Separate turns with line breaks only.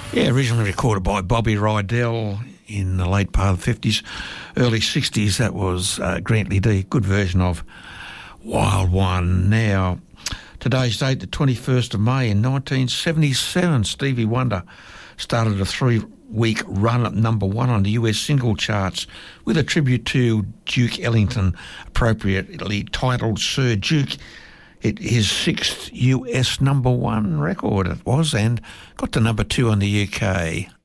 Yeah, originally recorded by Bobby Rydell in the late part of the 50s, early 60s. That was Grant Lee D. Good version of Wild One. Now, today's date, the 21st of May in 1977, Stevie Wonder started a 3-week run at number one on the US single charts with a tribute to Duke Ellington, appropriately titled Sir Duke. His sixth US number one record it was, and got to number two on the UK.